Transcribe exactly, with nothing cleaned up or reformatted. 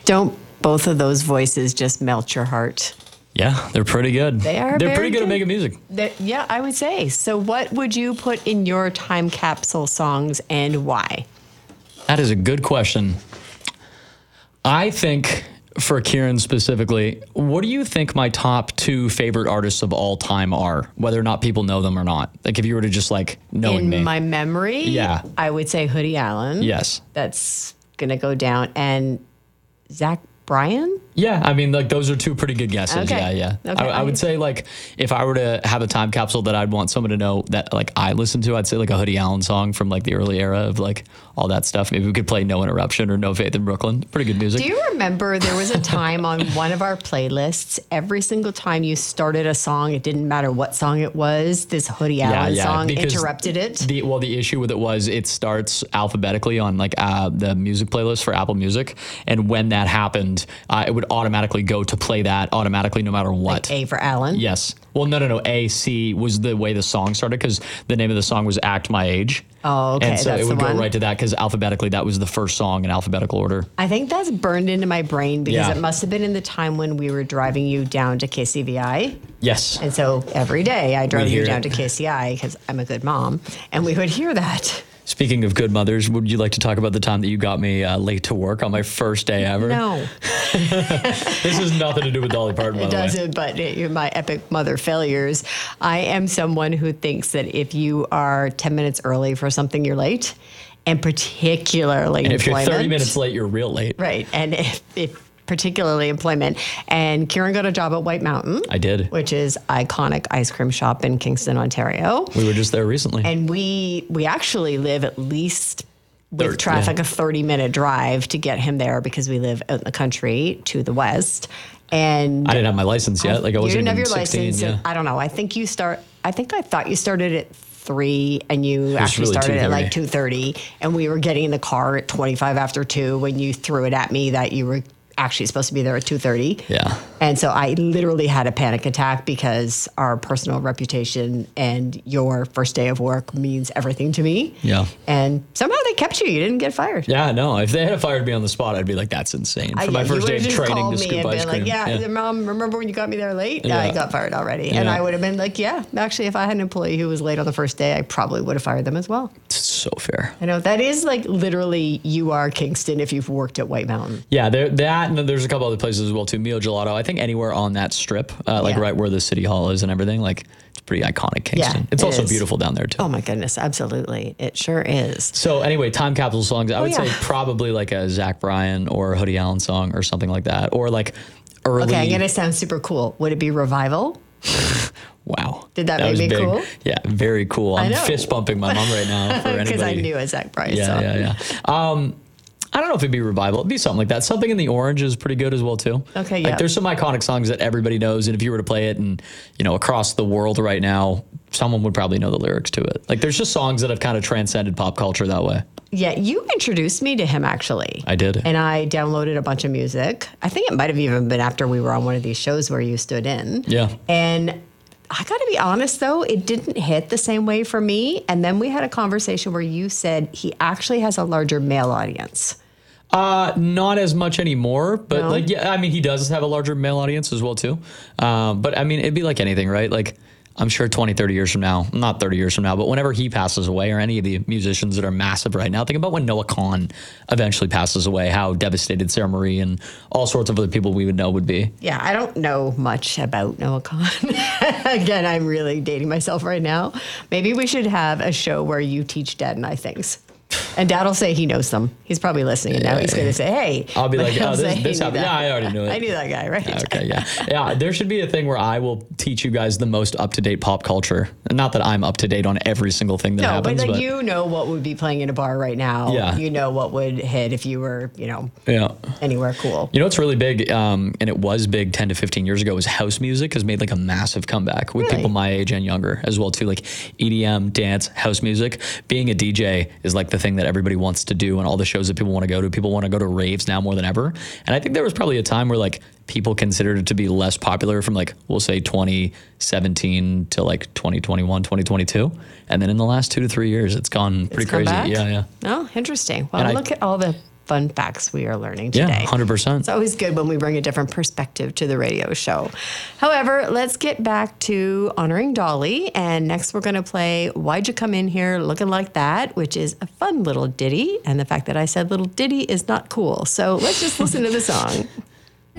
Don't both of those voices just melt your heart? Yeah, they're pretty good. They are They're very pretty good, good. at making music. They're, yeah, I would say. So what would you put in your time capsule songs and why? That is a good question. I think for Kieran specifically, what do you think my top two favorite artists of all time are, whether or not people know them or not? Like if you were to just like knowing in me. my memory, Yeah. I would say Hoodie Allen. Yes. That's going to go down. And Zach Bryan? Yeah, I mean, like those are two pretty good guesses. Okay. Yeah, yeah. Okay. I, I would say like if I were to have a time capsule that I'd want someone to know that like I listen to, I'd say like a Hoodie Allen song from like the early era of like all that stuff. Maybe we could play No Interruption or No Faith in Brooklyn. Pretty good music. Do you remember there was a time on one of our playlists, every single time you started a song, it didn't matter what song it was, this Hoodie Allen song because interrupted it? The, well, the issue with it was it starts alphabetically on like uh, the music playlist for Apple Music. And when that happened, uh, it would automatically go to play that automatically no matter what. Like A for Allen? Yes. Well, no, no, no. A, C was the way the song started because the name of the song was Act My Age. Oh, okay. And so that's it would the go one. right to that because alphabetically that was the first song in alphabetical order. I think that's burned into my brain because Yeah. it must have been in the time when we were driving you down to K C V I. Yes. And so every day I drove We'd you hear down it. to K C I because I'm a good mom. And we would hear that. Speaking of good mothers, would you like to talk about the time that you got me uh, late to work on my first day ever? No, This has nothing to do with Dolly Parton, by it the way. doesn't, but it, my epic mother failures. I am someone who thinks that if you are ten minutes early for something, you're late. And particularly And if you're employment. thirty minutes late, you're real late. Right. And if, if particularly employment. And Kieran got a job at White Mountain. I did. Which is iconic ice cream shop in Kingston, Ontario. We were just there recently. And we we actually live at least with Thir- traffic yeah. a thirty minute drive to get him there because we live out in the country to the west. And I didn't have my license yet. Like I you wasn't didn't have even your sixteen. license. Yeah. And I don't know. I think you start. I think I thought you started at three, and you was actually really started at like two two thirty. And we were getting in the car at twenty five after two when you threw it at me that you were actually supposed to be there at two thirty. Yeah. And so I literally had a panic attack because our personal reputation and your first day of work means everything to me. Yeah. And somehow they kept you. You didn't get fired. Yeah, no. If they had fired me on the spot, I'd be like, "That's insane." For I- my you first day would've of just training called to me scoop and ice been cream. like, yeah, Mom, remember when you got me there late? Yeah. I got fired already. And Yeah. I would have been like, yeah, actually, if I had an employee who was late on the first day, I probably would have fired them as well. It's so fair. I know that is like literally you are Kingston if you've worked at White Mountain. Yeah, there, that and then there's a couple other places as well too. Mio Gelato. I think anywhere on that strip, uh, like Yeah. right where the city hall is and everything, like it's pretty iconic Kingston. Yeah, it's it also is. beautiful down there too. Oh my goodness, absolutely. It sure is. So anyway, time capsule songs. I would yeah. say probably like a Zach Bryan or a Hoodie Allen song or something like that, or like early. Okay, I'm gonna sound super cool. Would it be Revival? Wow. Did that make was me big. cool? Yeah, very cool. I'm know. fist bumping my mom right now for anybody. Because I knew a Zach Bryan Yeah, song. yeah, yeah. Um, I don't know if it'd be Revival. It'd be something like that. Something in the Orange is pretty good as well too. Okay, Like yeah. there's some iconic songs that everybody knows, and if you were to play it, and you know, across the world right now, someone would probably know the lyrics to it. Like there's just songs that have kind of transcended pop culture that way. Yeah, you introduced me to him actually. I did. And I downloaded a bunch of music. I think it might have even been after we were on one of these shows where you stood in. Yeah. And I got to be honest though, it didn't hit the same way for me. And then we had a conversation where you said he actually has a larger male audience. Uh, not as much anymore, but No? like, yeah, I mean, he does have a larger male audience as well too. Um, but I mean, it'd be like anything, right? Like, I'm sure twenty, thirty years from now, not thirty years from now, but whenever he passes away or any of the musicians that are massive right now, think about when Noah Kahan eventually passes away, how devastated Sarah Marie and all sorts of other people we would know would be. Yeah, I don't know much about Noah Kahan. Again, I'm really dating myself right now. Maybe we should have a show where you teach Dad and I things. And Dad will say he knows them. He's probably listening, and now he's going to say, hey. I'll be But like, he'll oh, this, say, this "He knew happened. that." Yeah, I already knew it. I knew that guy, right? Okay, yeah. Yeah, there should be a thing where I will teach you guys the most up-to-date pop culture. Not that I'm up-to-date on every single thing that No, happens, but like but you know what would be playing in a bar right now. Yeah. You know what would hit if you were, you know, yeah. anywhere cool. You know what's really big, um, and it was big ten to fifteen years ago, was house music has made like a massive comeback with Really? people my age and younger as well too. Like E D M, dance, house music. Being a D J is like the thing that everybody wants to do, and all the shows that people want to go to. People want to go to raves now more than ever. And I think there was probably a time where like people considered it to be less popular from like, we'll say twenty seventeen to like twenty twenty-one, twenty twenty-two. And then in the last two to three years, it's gone pretty It's come crazy. back? Yeah, yeah. Oh, interesting. Well, And I- look at all the fun facts we are learning Yeah, today. one hundred percent. It's always good when we bring a different perspective to the radio show. However, let's get back to honoring Dolly. And next we're going to play Why'd You Come In Here Looking Like That, which is a fun little ditty. And the fact that I said little ditty is not cool. So let's just listen to the song.